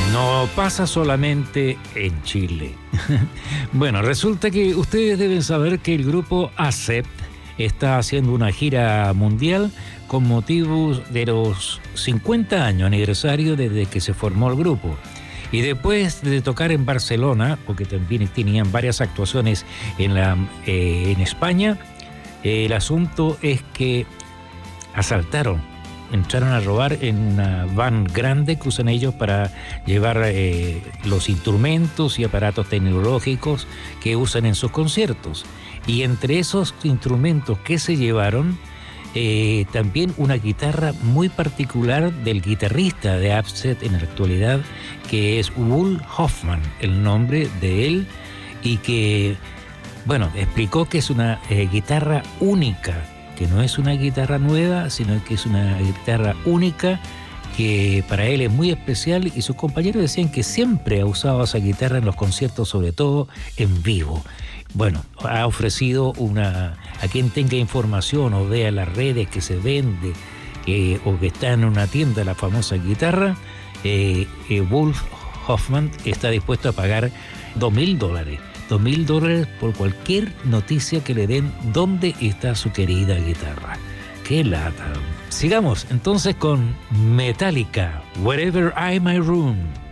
No pasa solamente en Chile. Bueno, resulta que ustedes deben saber que el grupo Accept está haciendo una gira mundial con motivo de los 50 años aniversario desde que se formó el grupo. Y después de tocar en Barcelona, porque también tenían varias actuaciones en España, el asunto es que entraron a robar en una van grande que usan ellos para llevar los instrumentos y aparatos tecnológicos que usan en sus conciertos. Y entre esos instrumentos que se llevaron, también una guitarra muy particular del guitarrista de Accept en la actualidad, que es Wolf Hoffmann, el nombre de él, y que, bueno, explicó que es una guitarra única, que no es una guitarra nueva, sino que es una guitarra única que para él es muy especial, y sus compañeros decían que siempre ha usado esa guitarra en los conciertos, sobre todo en vivo. Bueno, ha ofrecido a quien tenga información o vea las redes que se vende o que está en una tienda la famosa guitarra, Wolf Hoffmann está dispuesto a pagar $2.000. $2.000 por cualquier noticia que le den dónde está su querida guitarra. ¡Qué lata! Sigamos entonces con Metallica, Wherever I May Roam.